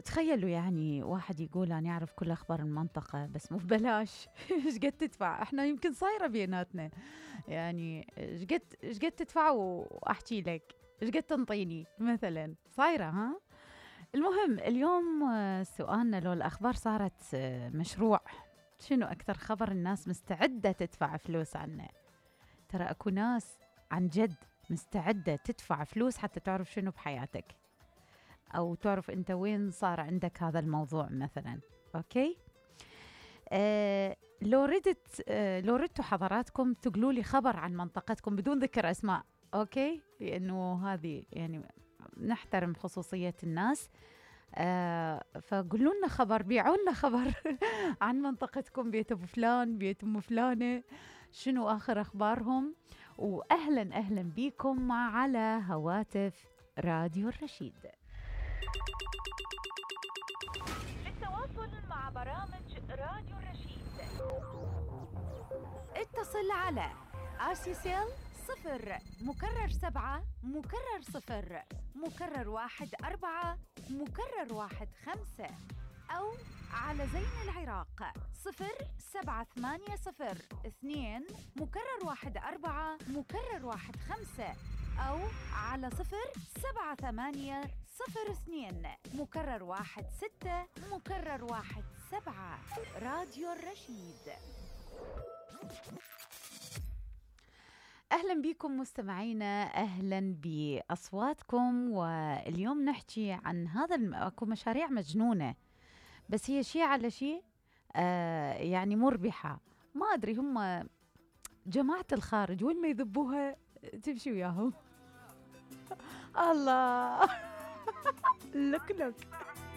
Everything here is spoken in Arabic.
تخيلوا يعني واحد يقول أنا أعرف كل أخبار المنطقة بس مو ببلاش. إيش قد تدفع؟ إحنا يمكن صايرة بيناتنا يعني إيش قد تدفع وأحكي لك إيش قد تنطيني مثلا صايرة ها. المهم اليوم سؤالنا لو الأخبار صارت مشروع، شنو أكثر خبر الناس مستعدة تدفع فلوس عنه؟ ترى أكو ناس عن جد مستعدة تدفع فلوس حتى تعرف شنو بحياتك، أو تعرف أنت وين صار عندك هذا الموضوع مثلا. أوكي. لو ردتوا حضراتكم تقولوا لي خبر عن منطقتكم بدون ذكر أسماء، أوكي، لأنه هذه يعني نحترم خصوصية الناس. فقولوا لنا خبر، بيعوا لنا خبر عن منطقتكم، بيت أبو فلان، بيت أم فلانة، شنو آخر أخبارهم. وأهلا أهلا بيكم على هواتف راديو الرشيد. للتواصل مع برامج راديو الرشيد اتصل على RCCL 0 مكرر 7 مكرر 0 مكرر 1 4 مكرر 1 5، أو على زين العراق 0780 2 مكرر 1 4 مكرر 1 5، أو على 078 02 مكرر 1 6 مكرر 1 7. راديو الرشيد. أهلا بكم مستمعينا، أهلا بأصواتكم. واليوم نحكي عن هذا أكو مشاريع مجنونة، بس هي شيء على شيء يعني مربحة. ما أدري هم جماعة الخارج وين ما يذبوها تمشي وياهم. الله. لك